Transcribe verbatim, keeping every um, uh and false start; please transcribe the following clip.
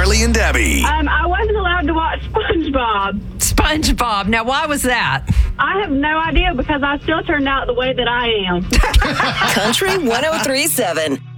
Carly and Debbie. Um, I wasn't allowed to watch SpongeBob. SpongeBob. Now, why was that? I have no idea because I still turned out the way that I am. Country one oh three point seven.